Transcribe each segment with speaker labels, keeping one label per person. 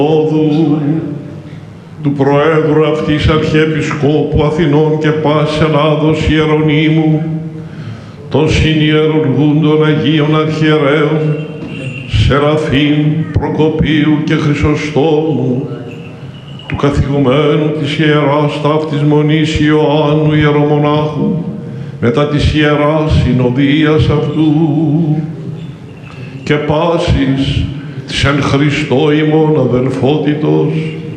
Speaker 1: του Προέδρου αυτής Αρχιεπισκόπου Αθηνών και πάσης Ελλάδος Ιερονύμου, των συνιερουργούντων Αγίων Αρχιερέων, Σεραφείμ, Προκοπίου και Χρυσοστόμου, του καθηγουμένου της Ιεράς Ταύτης Μονής Ιωάννου Ιερομονάχου, μετά της Ιεράς Συνοδείας αυτού, και πάσης της εν Χριστώ ημών αδελφότητος,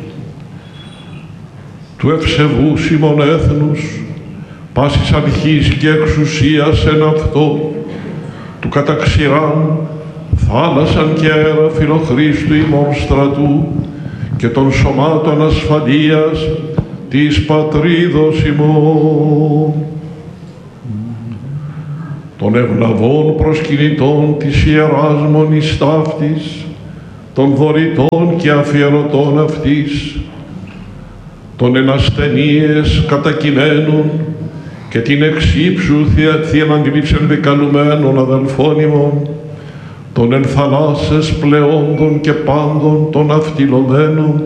Speaker 1: του ευσεβούς ημών έθνους, πάσης αρχής και εξουσίας εν αυτό, του καταξηράν, θάλασσαν και αέρα φιλοχρίστου ημών στρατού και των σωμάτων ασφαλείας της πατρίδος ημών, των ευλαβών προσκυνητών της Ιεράς Μονής Ταύτης, των δωρητών και αφιερωτών αυτής, των εν ασθενείες κατακειμένων και την εξύψου θείαν αντιλήψεων δικαλουμένων αδελφών ημών, των εν θαλάσσες πλεόντων και πάντων των αυτιλωμένων,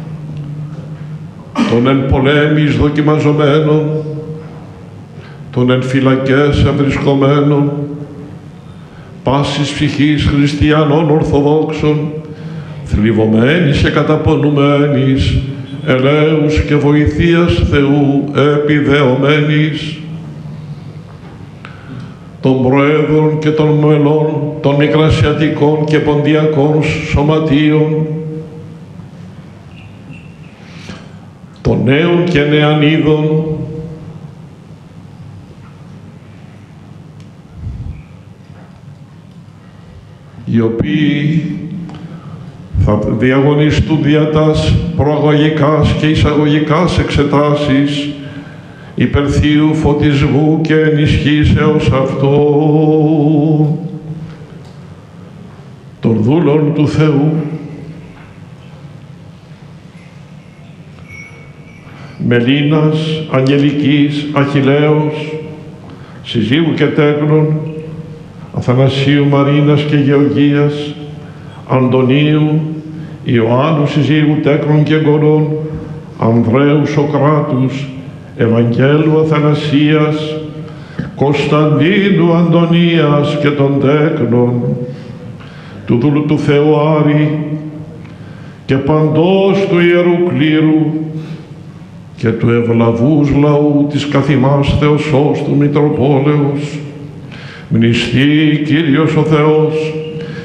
Speaker 1: των εν πολέμης δοκιμαζομένων, των εν φυλακές ευρισκομένων, πάσης ψυχής χριστιανών Ορθοδόξων, θλιβωμένης και καταπονουμένης, ελέους και βοηθείας Θεού επιδεωμένης, των Προέδρων και των μελών των Μικρασιατικών και Ποντιακών Σωματείων, των νέων και νεανίδων, οι οποίοι θα διαγωνιστούν δια τας προαγωγικάς και εισαγωγικάς εξετάσεις υπερθείου φωτισμού και ενισχύσεως αυτό των δούλων του Θεού, Μελίνας, Αγγελικής, Αχιλλέως, συζύγου και τέκνων, Αθανασίου, Μαρίνας και Γεωργίας, Αντωνίου, Ιωάννου συζύγου τέκνων και γονών, Ανδρέου Σοκράτους, Ευαγγέλου Αθανασίας, Κωνσταντίνου Αντωνίας και των τέκνων, του δούλου του Θεού Άρη και παντός του Ιερού Κλήρου και του ευλαβούς λαού της καθημάς Θεοσώστου Μητροπόλεως, μνηστεί Κύριος ο Θεός,